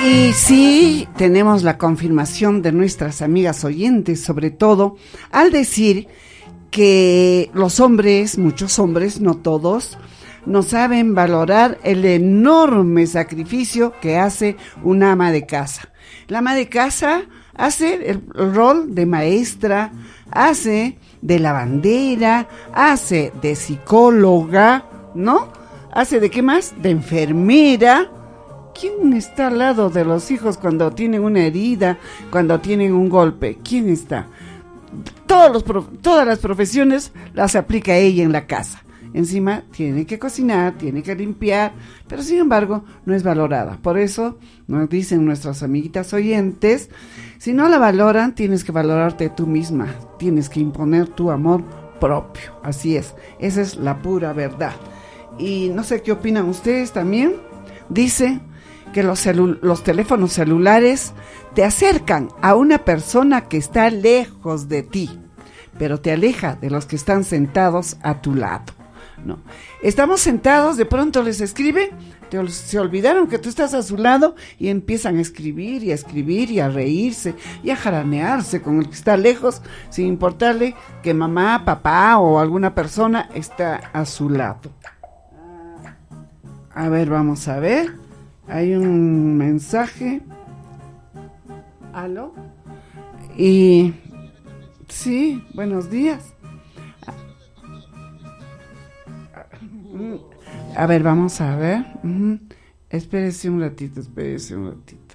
Y sí, tenemos la confirmación de nuestras amigas oyentes, sobre todo al decir que los hombres, muchos hombres, no todos, no saben valorar el enorme sacrificio que hace una ama de casa. La ama de casa hace el rol de maestra, hace de lavandera, hace de psicóloga, ¿no? Hace de qué más, de enfermera. ¿Quién está al lado de los hijos cuando tienen una herida, cuando tienen un golpe? ¿Quién está? Todas las profesiones las aplica ella en la casa. Encima tiene que cocinar, tiene que limpiar, pero sin embargo no es valorada. Por eso nos dicen nuestras amiguitas oyentes, si no la valoran, tienes que valorarte tú misma, tienes que imponer tu amor propio. Así es, esa es la pura verdad. Y no sé qué opinan ustedes también. Dice que los teléfonos celulares te acercan a una persona que está lejos de ti, pero te aleja de los que están sentados a tu lado, ¿no? Estamos sentados, de pronto les escriben, se olvidaron que tú estás a su lado y empiezan a escribir y a reírse y a jaranearse con el que está lejos, sin importarle que mamá, papá o alguna persona está a su lado. A ver, vamos a ver. Hay un mensaje. ¿Aló? Y sí, buenos días. A ver, vamos a ver. Espérese un ratito.